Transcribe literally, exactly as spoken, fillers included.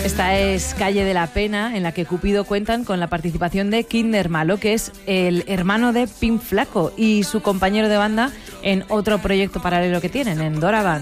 Esta es Calle de la Pena, en la que Cupido cuentan con la participación de Kinder Malo, que es el hermano de Pin Flaco y su compañero de banda en otro proyecto paralelo que tienen, en Dora Band.